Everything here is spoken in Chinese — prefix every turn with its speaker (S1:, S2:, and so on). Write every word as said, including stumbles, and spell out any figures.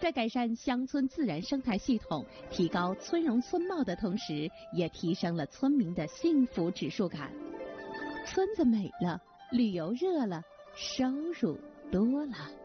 S1: 在改善乡村自然生态系统、提高村容村貌的同时，也提升了村民的幸福指数感。村子美了，旅游热了，收入多了。